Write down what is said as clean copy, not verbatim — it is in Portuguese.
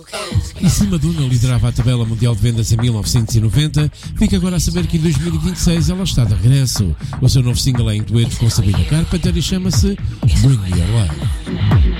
E se Madonna liderava a tabela mundial de vendas em 1990, fica agora a saber que em 2026 ela está de regresso. O seu novo single é em dueto com Sabrina Carpenter e chama-se Bring Me Alive.